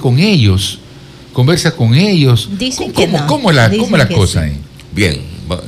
con ellos, conversa con ellos. Dicen que no. ¿Cómo es la cosa ahí? Bien,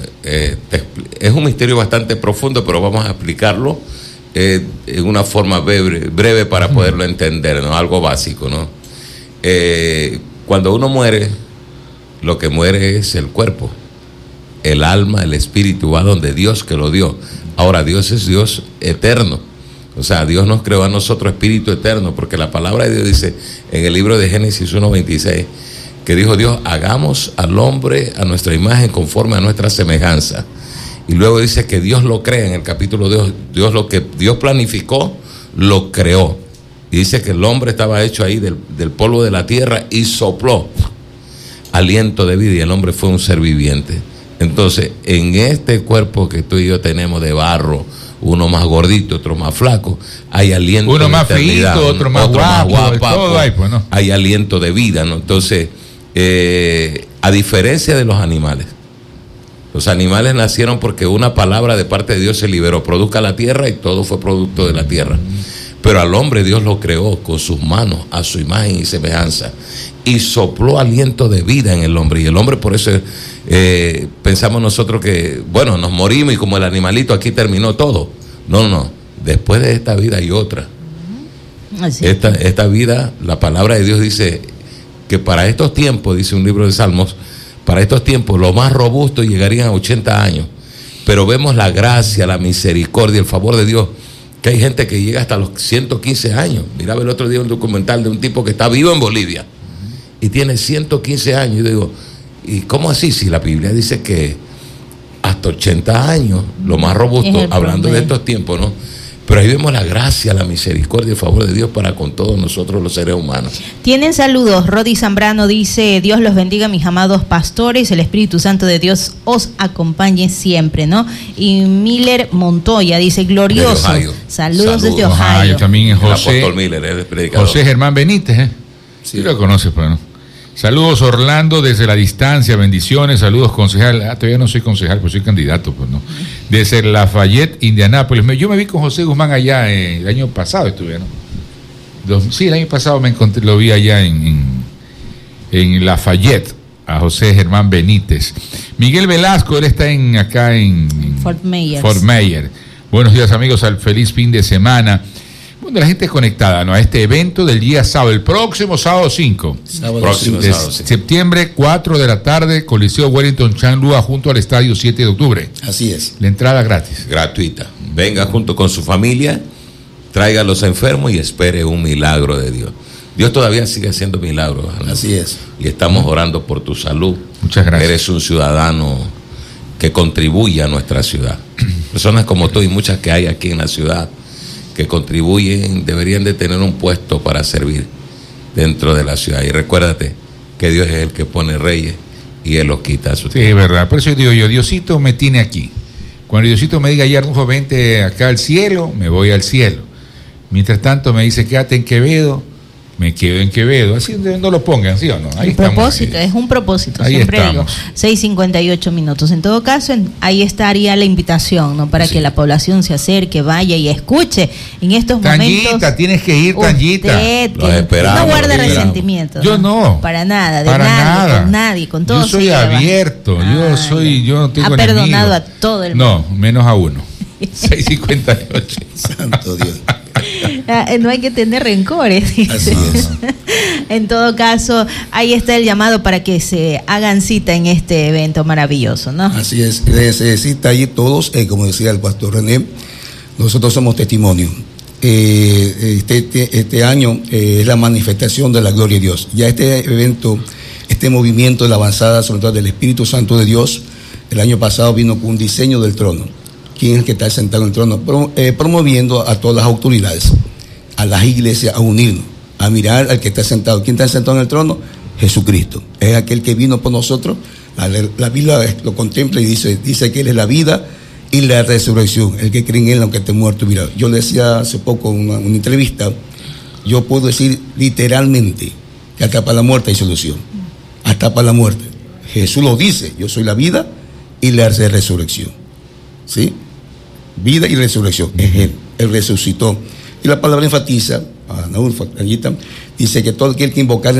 es un misterio bastante profundo, pero vamos a explicarlo en una forma breve para poderlo entender, ¿no? Algo básico, ¿no? Cuando uno muere, lo que muere es el cuerpo. El alma, el espíritu va donde Dios que lo dio. Ahora, Dios es Dios eterno. O sea, Dios nos creó a nosotros espíritu eterno, porque la palabra de Dios dice en el libro de Génesis 1:26 que dijo Dios: hagamos al hombre a nuestra imagen conforme a nuestra semejanza. Y luego dice que Dios lo crea en el capítulo 2. Lo que Dios planificó, lo creó. Y dice que el hombre estaba hecho ahí del polvo de la tierra y sopló aliento de vida y el hombre fue un ser viviente. Entonces, en este cuerpo que tú y yo tenemos de barro, uno más gordito, otro más flaco, hay aliento uno de más eternidad, feíto, otro más guapo, todo hay, pues, ¿no? Hay aliento de vida, ¿no? Entonces, a diferencia de los animales nacieron porque una palabra de parte de Dios se liberó: produzca la tierra, y todo fue producto de la tierra. Pero al hombre Dios lo creó con sus manos, a su imagen y semejanza, y sopló aliento de vida en el hombre. Y el hombre, por eso pensamos nosotros que, bueno, nos morimos y como el animalito aquí terminó todo. No, después de esta vida hay otra. Esta vida, la palabra de Dios dice que para estos tiempos, dice un libro de Salmos, para estos tiempos los más robustos llegarían a 80 años. Pero vemos la gracia, la misericordia, el favor de Dios, que hay gente que llega hasta los 115 años. Miraba el otro día un documental de un tipo que está vivo en Bolivia y tiene 115 años. Y digo, ¿y cómo así? Si la Biblia dice que hasta 80 años, lo más robusto, hablando de estos tiempos, ¿no? Pero ahí vemos la gracia, la misericordia y el favor de Dios para con todos nosotros los seres humanos. Tienen saludos. Rodi Zambrano dice: Dios los bendiga, mis amados pastores, el Espíritu Santo de Dios os acompañe siempre, ¿no? Y Miller Montoya dice: glorioso. Saludos desde Ohio. También es José. El apóstol Miller, el predicador. José Germán Benítez, Sí lo conoces, pues, ¿no? Saludos Orlando desde la distancia, bendiciones, saludos concejal. Todavía no soy concejal, pues soy candidato, pues no. Desde Lafayette, Indianápolis. Yo me vi con José Guzmán allá el año pasado, estuve, ¿no? Sí, el año pasado lo vi allá en Lafayette, a José Germán Benítez. Miguel Velasco, él está acá en Fort Myers. Buenos días, amigos, al feliz fin de semana. Bueno, la gente es conectada, ¿no? A este evento del día sábado, el próximo sábado 5. Septiembre, 4 de la tarde, Coliseo Wellington Chanlua, junto al estadio 7 de octubre. Así es. La entrada gratis. Gratuita. Venga junto con su familia, traiga a los enfermos y espere un milagro de Dios. Dios todavía sigue haciendo milagros, ¿no? Así es. Y estamos orando por tu salud. Muchas gracias. Eres un ciudadano que contribuye a nuestra ciudad. Personas como tú y muchas que hay aquí en la ciudad que contribuyen, deberían de tener un puesto para servir dentro de la ciudad. Y recuérdate que Dios es el que pone reyes y Él los quita a su tiempo. Sí, es verdad. Por eso digo yo, Diosito me tiene aquí. Cuando Diosito me diga: ya, Arnulfo, vente acá al cielo, me voy al cielo. Mientras tanto me dice: quédate en Quevedo, me quedo en Quevedo. Así no lo pongan, ¿sí o no? Ahí propósito, es un propósito, ahí siempre estamos. digo. 6:58 minutos. En todo caso, ahí estaría la invitación, ¿no? Para que la población se acerque, vaya y escuche en estos Tanyita, momentos. Tienes que ir, Tanyita. Los esperamos, no guarde los resentimiento. Yo no. Para nada, para nadie, nada. con nadie, con todos. Yo soy abierto, yo no tengo ha perdonado enemigos. a todo el mundo. No, menos a uno. 6:58. Santo Dios. No hay que tener rencores. Así es. En todo caso, ahí está el llamado para que se hagan cita en este evento maravilloso, ¿no? Así es. Les cita allí todos, como decía el pastor René, nosotros somos testimonio. Este año es la manifestación de la gloria de Dios. Ya este evento, este movimiento de la avanzada, sobre todo del Espíritu Santo de Dios, el año pasado vino con un diseño del trono. ¿Quién es el que está sentado en el trono? Promoviendo a todas las autoridades, a las iglesias, a unirnos, a mirar al que está sentado. ¿Quién está sentado en el trono? Jesucristo. Es aquel que vino por nosotros. La Biblia lo contempla y dice que Él es la vida y la resurrección. El que cree en Él, aunque esté muerto, mira. Yo le decía hace poco en una entrevista, yo puedo decir literalmente que hasta para la muerte hay solución. Hasta para la muerte. Jesús lo dice: yo soy la vida y la resurrección. ¿Sí? Vida y resurrección. Es Él resucitó. Y la palabra enfatiza, a Naúl, dice que todo aquel que invocar